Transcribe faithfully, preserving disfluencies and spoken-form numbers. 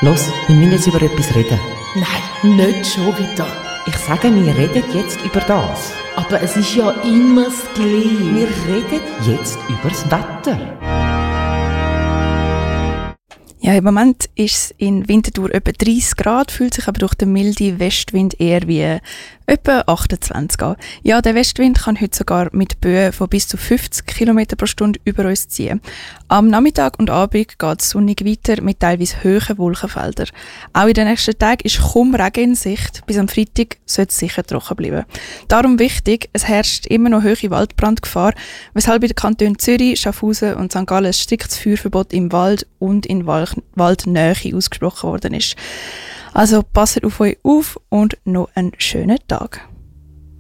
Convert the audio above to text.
Los, wir müssen jetzt über etwas reden. Nein, nicht schon wieder. Ich sage, wir reden jetzt über das. Aber es ist ja immer das Gleiche. Wir reden jetzt über das Wetter. Ja, im Moment ist es in Winterthur etwa dreißig Grad, fühlt sich aber durch den milden Westwind eher wie etwa achtundzwanzig an. Ja, der Westwind kann heute sogar mit Böen von bis zu fünfzig Kilometer pro Stunde über uns ziehen. Am Nachmittag und Abend geht es sonnig weiter mit teilweise hohen Wolkenfeldern. Auch in den nächsten Tagen ist kaum Regen in Sicht. Bis am Freitag sollte es sicher trocken bleiben. Darum wichtig, es herrscht immer noch hohe Waldbrandgefahr, weshalb in den Kantonen Zürich, Schaffhausen und Sankt Gallen ein striktes Feuerverbot im Wald und in Wald Waldnähe ausgesprochen worden ist. Also passt auf euch auf und noch einen schönen Tag.